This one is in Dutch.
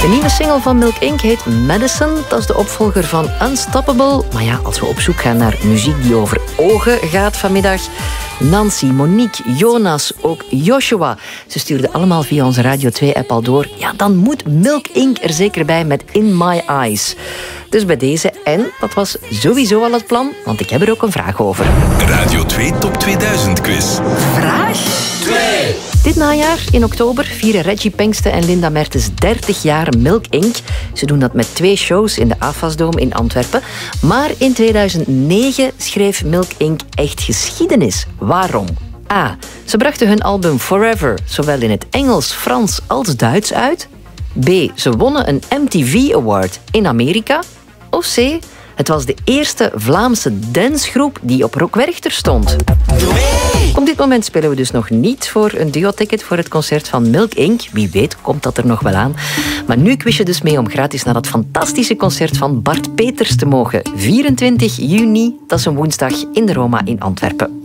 De nieuwe single van Milk Inc. heet Medicine. Dat is de opvolger van Unstoppable. Maar ja, als we op zoek gaan naar muziek die over ogen gaat vanmiddag... Nancy, Monique, Jonas, ook Joshua. Ze stuurden allemaal via onze Radio 2-app al door. Ja, dan moet Milk Inc. er zeker bij met In My Eyes. Dus bij deze. En dat was sowieso al het plan, want ik heb er ook een vraag over. Radio 2 Top 2000 quiz. Vraag 2. Dit najaar, in oktober, vieren Reggie Pengste en Linda Mertens 30 jaar Milk Inc. Ze doen dat met 2 shows in de AFAS-dome in Antwerpen. Maar in 2009 schreef Milk Inc. echt geschiedenis. Waarom? A. Ze brachten hun album Forever zowel in het Engels, Frans als Duits uit. B. Ze wonnen een MTV Award in Amerika. Of C. Het was de eerste Vlaamse dancegroep die op Rock Werchter stond. Op dit moment spelen we dus nog niet voor een duo-ticket voor het concert van Milk Inc. Wie weet komt dat er nog wel aan. Maar nu quiz je dus mee om gratis naar dat fantastische concert van Bart Peters te mogen. 24 juni, dat is een woensdag in de Roma in Antwerpen.